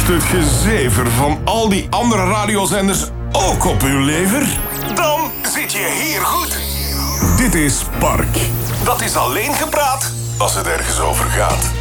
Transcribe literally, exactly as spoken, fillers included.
het gezever van al die andere radiozenders ook op uw lever? Dan zit je hier goed. Dit is Park. Dat is alleen gepraat als het ergens over gaat.